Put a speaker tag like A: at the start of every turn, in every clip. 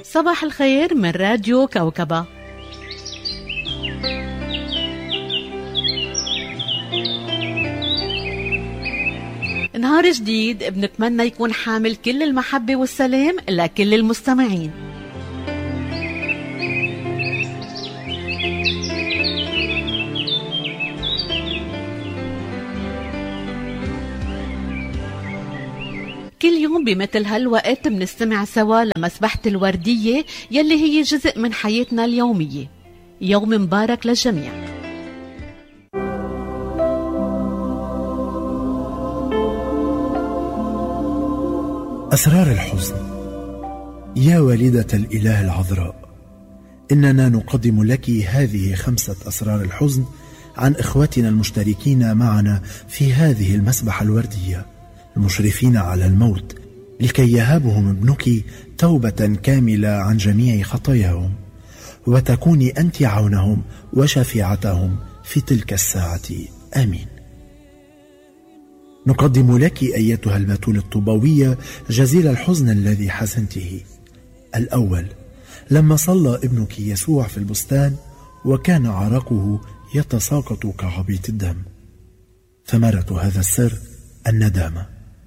A: صباح الخير من راديو كوكبة. نهار جديد بنتمنى يكون حامل كل المحبة والسلام لكل المستمعين. كل يوم بمثل هالوقت بنستمع سوا لمسبحة الوردية يلي هي جزء من حياتنا اليومية. يوم مبارك للجميع.
B: أسرار الحزن. يا والدة الإله العذراء، إننا نقدم لك هذه 5 أسرار الحزن عن إخوتنا المشتركين معنا في هذه المسبحة الوردية، المشرفين على الموت، لكي يهبهم ابنك توبة كاملة عن جميع خطاياهم، وتكوني أنت عونهم وشفيعتهم في تلك الساعة. آمين. نقدم لك أيتها البتول الطوبوية جزيل الحزن الذي حزنته. الأول، لما صلى ابنك يسوع في البستان وكان عرقه يتساقط كعبيط الدم. ثمرة هذا السر الندامة.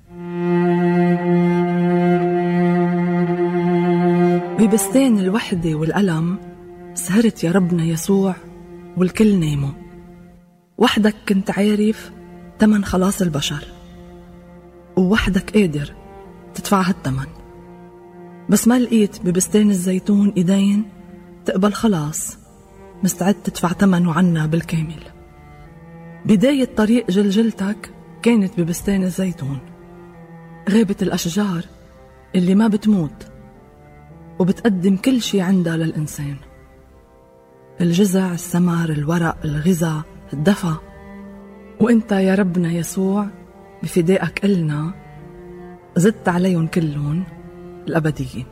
C: ببستان الوحدة والألم سهرت يا ربنا يسوع والكل ناموا، وحدك كنت عارف تمن خلاص البشر، ووحدك قادر تدفع هالتمن. بس ما لقيت ببستان الزيتون إيدين تقبل خلاص، مستعد تدفع تمنه عنا بالكامل. بداية طريق جلجلتك كانت ببستان الزيتون، غابة الأشجار اللي ما بتموت وبتقدم كل شي عندها للإنسان: الجذع، الثمر، الورق، الغذاء، الدفى. وإنت يا ربنا يسوع بفدائك إلنا زدت عليهم كلهم الأبدية.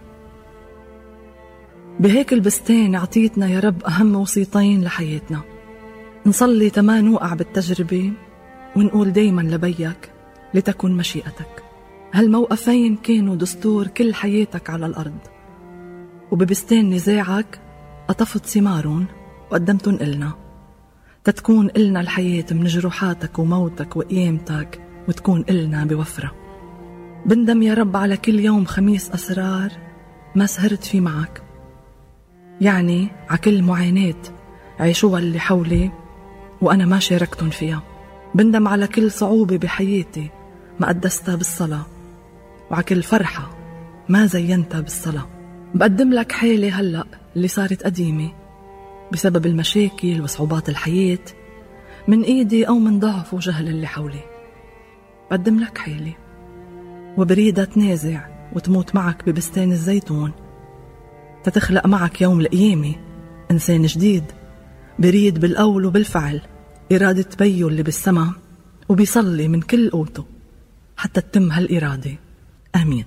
C: بهيك البستان عطيتنا يا رب أهم وصيتين لحياتنا: نصلي تما نوقع بالتجربة، ونقول دايما لبيك لتكن مشيئتك. هالموقفين كانوا دستور كل حياتك على الأرض، وببستان نزاعك قطفت ثمارهم وقدمتن إلنا، تتكون إلنا الحياة من جروحاتك وموتك وقيامتك، وتكون إلنا بوفرة. بندم يا رب على كل يوم 5 أسرار ما سهرت فيه معك، يعني على كل معاناة عيشوها اللي حولي وأنا ما شاركتن فيها. بندم على كل صعوبة بحياتي ما قدستها بالصلاة، وعلى كل فرحة ما زينتها بالصلاة. بقدم لك حالي هلأ اللي صارت قديمة بسبب المشاكل وصعوبات الحياة، من إيدي أو من ضعف وجهل اللي حولي. بقدم لك حالي وبريد تنازع وتموت معك ببستان الزيتون، تتخلق معك يوم القيامة إنسان جديد بريد بالقول وبالفعل إرادة بيه اللي بالسماء، وبيصلي من كل قوته حتى تتم هالإرادة. آمين.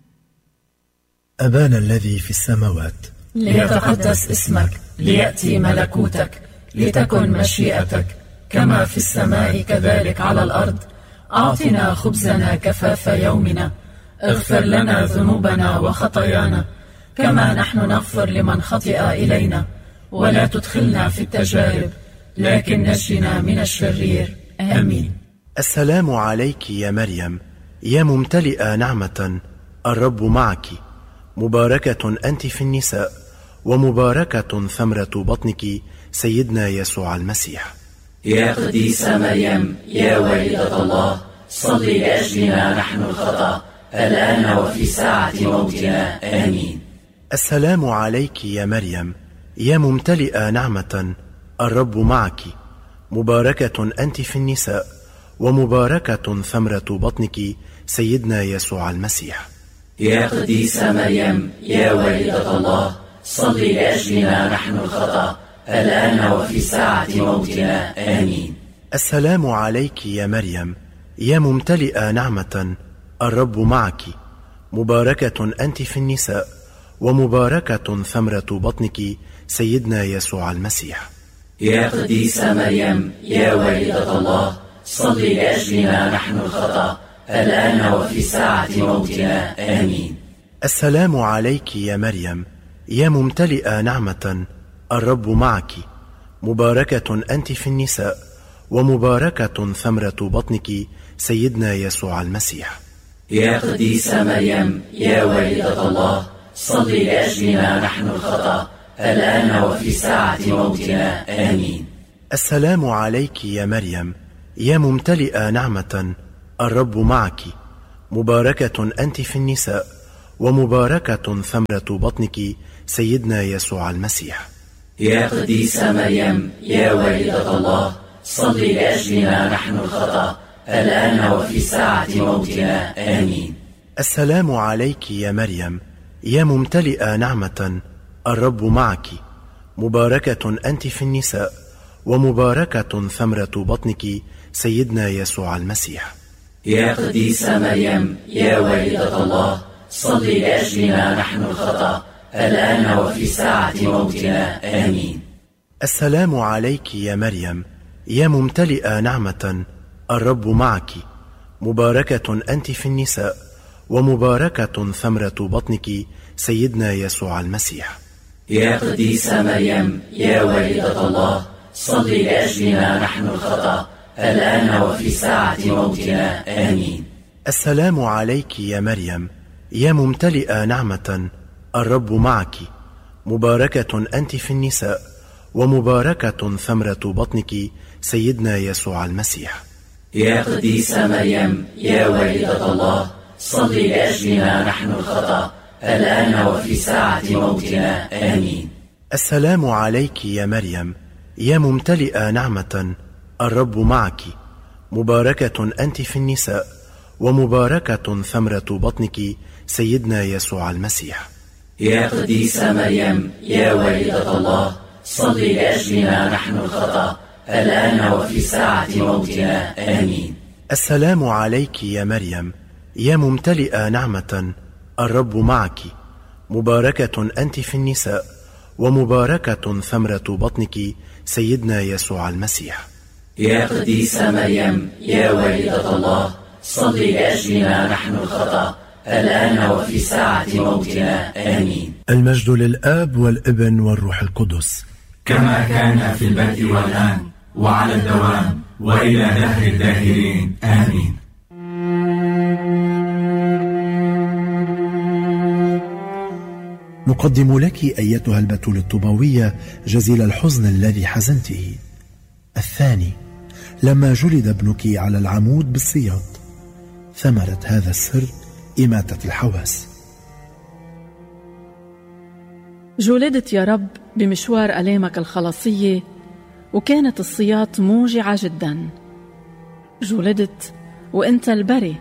B: أبانا الذي في السماوات،
D: ليتقدس اسمك، ليأتي ملكوتك، لتكن مشيئتك كما في السماء كذلك على الأرض. أعطنا خبزنا كفاف يومنا، اغفر لنا ذنوبنا وخطايانا كما نحن نغفر لمن خطئ إلينا، ولا تدخلنا في التجارب لكن نجنا من الشرير. آمين.
E: السلام عليك يا مريم، يا ممتلئة نعمة، الرب معك، مباركة أنت في النساء، ومباركة ثمرة بطنك سيدنا يسوع المسيح.
D: يا قديسة مريم، يا والدة الله، صلي لأجلنا نحن الخطأ الآن وفي ساعة موتنا. آمين.
E: السلام عليك يا مريم، يا ممتلئة نعمة، الرب معك، مباركة أنت في النساء، ومباركة ثمرة بطنك سيدنا يسوع المسيح.
D: يا قديسة مريم، يا والدة الله، صلي لأجلنا نحن الخطأ الآن وفي ساعة موتنا. آمين.
E: السلام عليك يا مريم، يا ممتلئة نعمة، الرب معك، مباركة أنت في النساء، ومباركة ثمرة بطنك سيدنا يسوع المسيح.
D: يا قديسة مريم، يا والدة الله، صلي لأجلنا نحن الخطأ الآن وفي ساعة موتنا. آمين.
E: السلام عليك يا مريم، يا ممتلئة نعمة، الرب معك، مباركة أنت في النساء، ومباركة ثمرة بطنك سيدنا يسوع المسيح.
D: يا قديسة مريم يا والدة الله، صلي لأجلنا نحن الخطأ الآن وفي ساعة موتنا. آمين.
E: السلام عليك يا مريم، يا ممتلئة نعمة، الرب معك، مباركة أنت في النساء، ومباركة ثمرة بطنك سيدنا يسوع المسيح.
D: يا قديسة مريم يا والدة الله، صلي لأجلنا نحن الخطأ الآن وفي ساعة موتنا. آمين.
E: السلام عليك يا مريم، يا ممتلئة نعمة، الرب معك، مباركة أنت في النساء، ومباركة ثمرة بطنك سيدنا يسوع المسيح.
D: يا قديسة مريم يا والدة الله، صلي لأجلنا نحن الخطأ الآن وفي ساعة موتنا. آمين.
E: السلام عليك يا مريم، يا ممتلئة نعمة، الرب معك، مباركة أنت في النساء، ومباركة ثمرة بطنك سيدنا يسوع المسيح.
D: يا قديسة مريم يا والدة الله، صلي لأجلنا نحن الخطأ الآن وفي ساعة موتنا. آمين.
E: السلام عليك يا مريم، يا ممتلئة نعمة، الرب معك، مباركة أنت في النساء، ومباركة ثمرة بطنك سيدنا يسوع المسيح.
D: يا قديسة مريم يا والدة الله، صلي لأجلنا نحن الخطأ الآن وفي ساعة موتنا. آمين.
E: السلام عليك يا مريم، يا ممتلئة نعمة، الرب معك، مباركة أنت في النساء، ومباركة ثمرة بطنك سيدنا يسوع المسيح.
D: يا قديسة مريم يا والدة الله، صلي لأجلنا نحن الخطأ الآن وفي ساعة موتنا. آمين.
E: السلام عليك يا مريم، يا ممتلئة نعمة، الرب معك، مباركة أنت في النساء، ومباركة ثمرة بطنك سيدنا يسوع المسيح.
D: يا قديسة مريم يا والدة الله، صلي لأجلنا نحن الخطأ الآن وفي ساعة موتنا. آمين.
B: المجد للآب والابن والروح القدس،
F: كما كان في البدء والآن وعلى الدوام وإلى دهر الداهرين. آمين.
B: نقدم لك أيتها البتول الطوبوية جزيل الحزن الذي حزنته. الثاني، لما جلد ابنك على العمود بالسياط، ثمرة هذا السر إماتة الحواس.
C: جولدت يا رب بمشوار ألامك الخلاصية، وكانت السياط موجعة جدا. جولدت وإنت البري،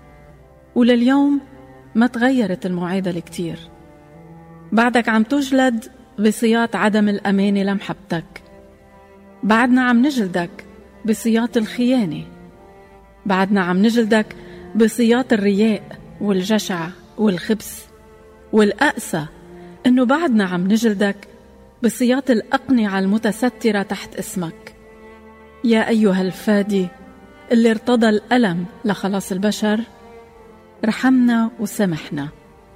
C: ولليوم ما تغيرت المعادلة كتير. بعدك عم تجلد بسياط عدم الأمان لمحبتك، بعدنا عم نجلدك بسياط الخيانة، بعدنا عم نجلدك بسياط الرياء والجشع والخبث، والأقسى إنه بعدنا عم نجلدك بسياط الأقنعة المتسترة تحت اسمك. يا أيها الفادي اللي ارتضى الألم لخلاص البشر، رحمنا وسامحنا.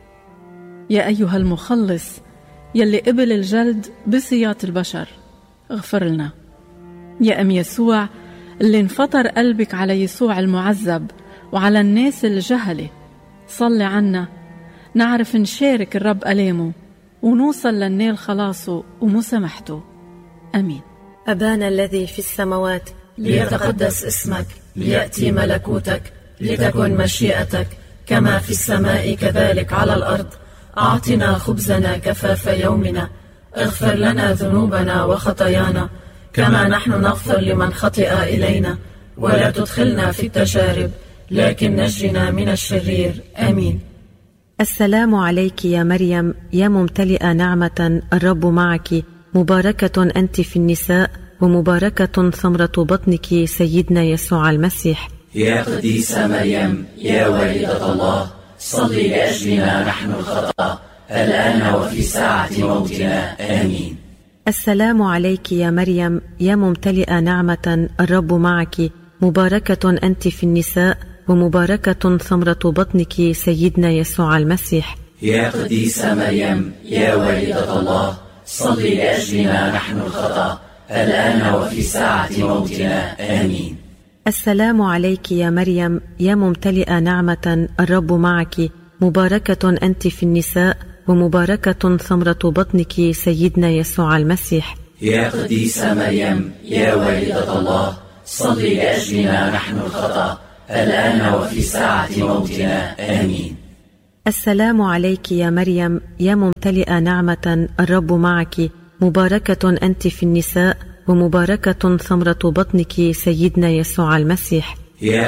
C: يا أيها المخلص يلي قبل الجلد بسياط البشر، اغفر لنا. يا أم يسوع اللي انفطر قلبك على يسوع المعذب وعلى الناس الجهلة، صلي عنا نعرف نشارك الرب ألامه ونوصل للنيل خلاصه ومسامحته. أمين.
G: أبانا الذي في السماوات،
D: ليتقدس اسمك، ليأتي ملكوتك، لتكن مشيئتك كما في السماء كذلك على الأرض. أعطنا خبزنا كفاف يومنا، اغفر لنا ذنوبنا وخطايانا كما نحن نغفر لمن خطئ إلينا، ولا تدخلنا في التجارب لكن نجنا من الشرير. آمين.
G: السلام عليك يا مريم، يا ممتلئة نعمة، الرب معك، مباركة أنت في النساء، ومباركة ثمرة بطنك سيدنا يسوع المسيح.
D: يا قديسة مريم يا والدة الله، صلي لأجلنا نحن الخطأ الآن وفي ساعة موتنا. آمين.
G: السلام عليك يا مريم، يا ممتلئة نعمة، الرب معك، مباركة أنت في النساء، ومباركة ثمرة بطنك سيدنا يسوع المسيح.
D: يا قديسة مريم يا والدة الله، صلي لأجلنا نحن الخطأ الآن وفي ساعة موتنا. آمين.
G: السلام عليك يا مريم يا ممتلئة نعمة، الرب معك، مباركة أنت في النساء ومباركة ثمرة بطنك سيدنا يسوع المسيح.
D: يا قديسة مريم يا والدة الله، صلي لأجلنا نحن الخطأ الآن وفي ساعة موتنا. آمين.
G: السلام عليك يا مريم يا ممتلئة نعمة، الرب معك، مباركة أنت في النساء ومباركة ثمرة بطنك سيدنا يسوع المسيح.
D: يا